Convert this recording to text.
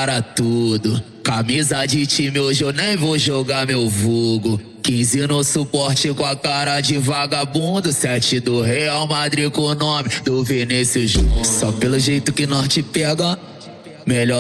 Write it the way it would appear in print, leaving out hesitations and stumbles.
cara tudo. Camisa de time hoje eu nem vou jogar meu vulgo. 15 no suporte com a cara de vagabundo. 7 do Real Madrid com o nome do Vinícius Júnior. Só pelo jeito que nós te pega, melhor